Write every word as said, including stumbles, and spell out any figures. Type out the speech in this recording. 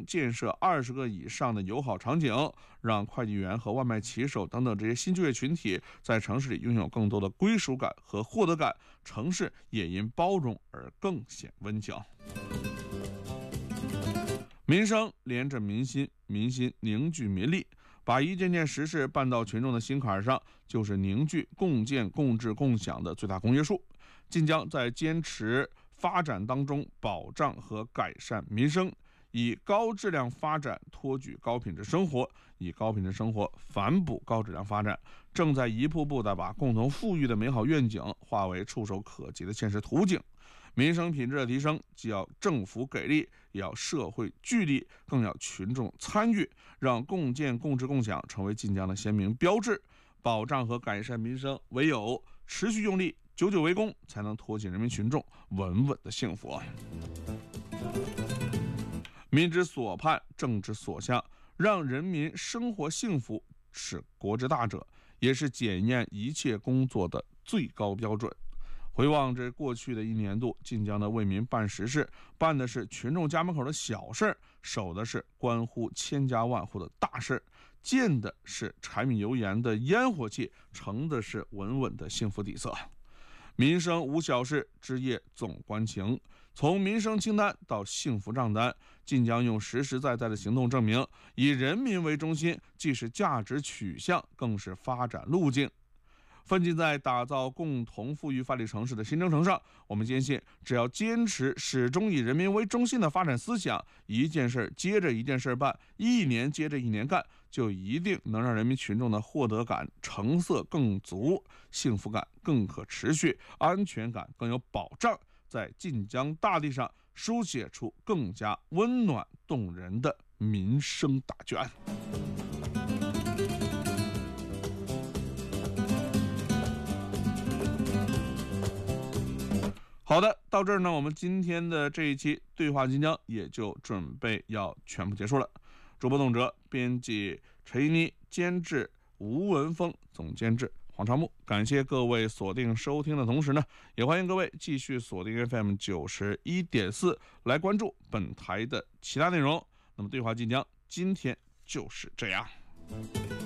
建设二十个以上的友好场景，让快递员和外卖骑手等等这些新就业群体在城市里拥有更多的归属感和获得感，城市也因包容而更显温情。民生连着民心，民心凝聚民力，把一件件实事办到群众的心坎上，就是凝聚共建共治共享的最大公约数。晋江在坚持发展当中保障和改善民生，以高质量发展托举高品质生活，以高品质生活反哺高质量发展，正在一步步的把共同富裕的美好愿景化为触手可及的现实途径。民生品质的提升，既要政府给力，也要社会聚力，更要群众参与，让共建共治共享成为晋江的鲜明标志。保障和改善民生，唯有持续用力，久久为功，才能托起人民群众稳稳的幸福。民之所盼，政之所向，让人民生活幸福是国之大者，也是检验一切工作的最高标准。回望这过去的一年度，晋江的为民办实事，办的是群众家门口的小事，守的是关乎千家万户的大事，建的是柴米油盐的烟火气，成的是稳稳的幸福底色。民生无小事，枝叶总关情。从民生清单到幸福账单，晋江用实实在在的行动证明，以人民为中心，既是价值取向，更是发展路径。奋进在打造共同富裕发力城市的新征程上，我们坚信，只要坚持始终以人民为中心的发展思想，一件事接着一件事办，一年接着一年干，就一定能让人民群众的获得感成色更足，幸福感更可持续，安全感更有保障，在晋江大地上书写出更加温暖动人的民生大卷。好的，到这儿呢，我们今天的这一期对话晋江也就准备要全部结束了。主播董哲，编辑陈一妮，监制吴文峰，总监制黄长木。感谢各位锁定收听的同时呢，也欢迎各位继续锁定 F M 九十一点四来关注本台的其他内容。那么对话晋江今天就是这样。